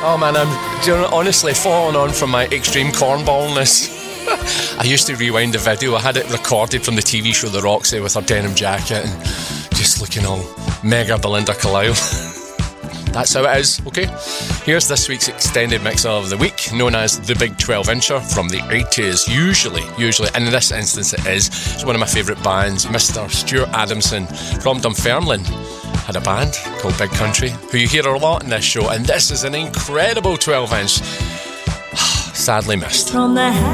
Oh man, I'm honestly falling on from my extreme cornballness. I used to rewind the video. I had it recorded from the TV show The Roxy with her denim jacket and just looking all mega Belinda Carlisle. That's how it is, okay? Here's this week's extended mix of the week, known as the Big 12-incher from the 80s. Usually, and in this instance it is. It's one of my favourite bands. Mr. Stuart Adamson from Dunfermline had a band called Big Country, who you hear a lot in this show, and this is an incredible 12-inch. Sadly missed. From the